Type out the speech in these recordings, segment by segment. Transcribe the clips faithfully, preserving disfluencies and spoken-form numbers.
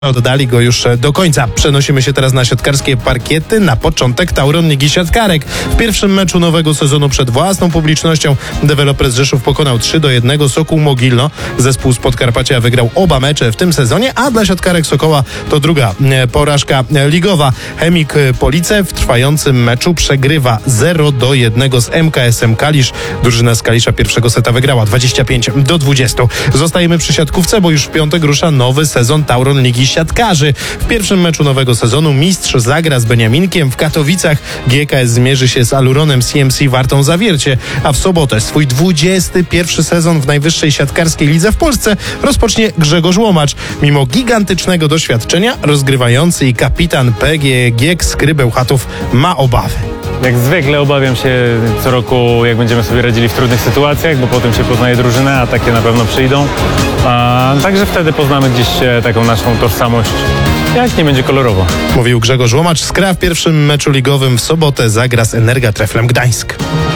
Oddali go już do końca. Przenosimy się teraz na siatkarskie parkiety. Na początek Tauron Ligi Siatkarek. W pierwszym meczu nowego sezonu przed własną publicznością deweloper z Rzeszów pokonał trzy do jednego Sokół Mogilno. Zespół z Podkarpacia wygrał oba mecze w tym sezonie, a dla siatkarek Sokoła to druga porażka ligowa. Chemik Police w trwającym meczu przegrywa zero do jednego z M K S em Kalisz. Drużyna z Kalisza pierwszego seta wygrała dwadzieścia pięć do dwudziestu. Zostajemy przy siatkówce, bo już w piątek rusza nowy sezon Tauron Ligi Siatkarzy. W pierwszym meczu nowego sezonu mistrz zagra z Beniaminkiem. W Katowicach G K S zmierzy się z Aluronem C M C Wartą Zawiercie, a w sobotę swój dwudziesty pierwszy sezon w najwyższej siatkarskiej lidze w Polsce rozpocznie Grzegorz Łomacz. Mimo gigantycznego doświadczenia rozgrywający i kapitan P G G Skrybeł Chatów ma obawy. Jak zwykle obawiam się co roku, jak będziemy sobie radzili w trudnych sytuacjach, bo potem się poznaje drużynę, a takie na pewno przyjdą. A, także wtedy poznamy gdzieś taką naszą tożsamość, jak nie będzie kolorowo. Mówił Grzegorz Łomacz. Skra w pierwszym meczu ligowym w sobotę zagra z Energa Treflem Gdańsk.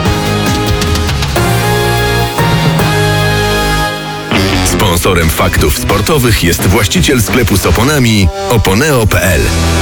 Sponsorem faktów sportowych jest właściciel sklepu z oponami oponeo kropka p l.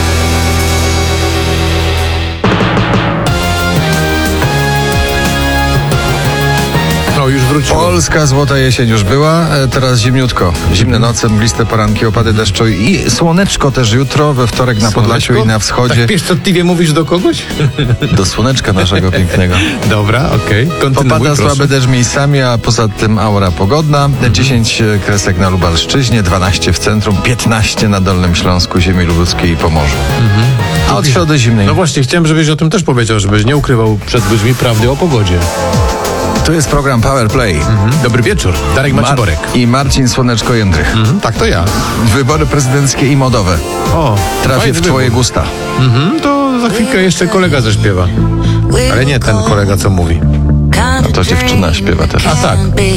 No, już wróciło. Polska złota jesień już była, teraz zimniutko. Zimne noce, mgliste poranki, opady deszczu i słoneczko też jutro, we wtorek na Podlasiu i na wschodzie. Tak pieszczotliwie mówisz do kogoś? Do słoneczka naszego pięknego. Dobra, okej. Okay. Kontynuuj, Popada słaby deszcz miejscami, a poza tym aura pogodna. dziesięć kresek na Lubelszczyźnie, dwanaście w centrum, piętnaście na Dolnym Śląsku, ziemi lubuskiej i Pomorzu. Mhm. A od środy zimnej. No właśnie, chciałem, żebyś o tym też powiedział, żebyś nie ukrywał przed ludźmi prawdy o pogodzie. Tu jest program Power Play. Mhm. Dobry wieczór, Darek Mar- Maciborek. I Marcin Słoneczko-Jędrych. Mhm, tak, to ja. Wybory prezydenckie i modowe. O, Trafię w twoje wybór. gusta. Mhm, to za chwilkę jeszcze kolega zaśpiewa. Ale nie ten kolega, co mówi. A to dziewczyna śpiewa też. A tak.